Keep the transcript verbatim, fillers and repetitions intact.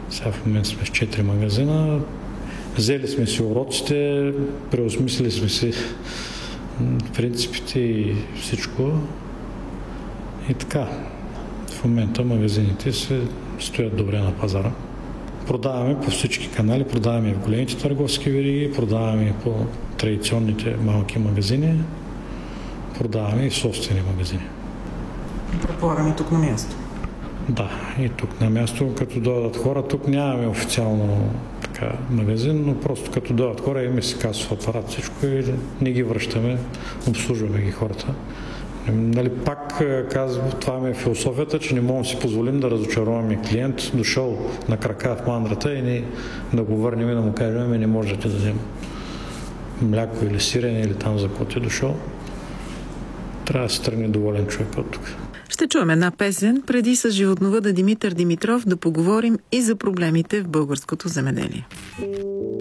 Сега в момента сме с четири магазина. Взели сме си уроците, преосмислили сме си принципите и всичко. И така, в момента магазините се стоят добре на пазара. Продаваме по всички канали, продаваме и в големите търговски вериги, продаваме и по традиционните малки магазини, продаваме и в собствени магазини. Предполагам и тук на място. Да, и тук на място, като дойдат хора, тук нямаме официално така магазин, но просто като дойдат хора имаме си касов апарат, всичко и не ги връщаме, обслужваме ги хората. Нали, пак казвам, това ми е философията, че не можем да си позволим да разочароваме клиент, дошъл на крака в мандрата и не, да го върнем и да му кажем, не може да ти дадем мляко или сирене или там за какво е дошъл. Трябва да се тръгне доволен човек от тук. Ще чуем една песен, преди с животновъда Димитър Димитров да поговорим и за проблемите в българското земеделие.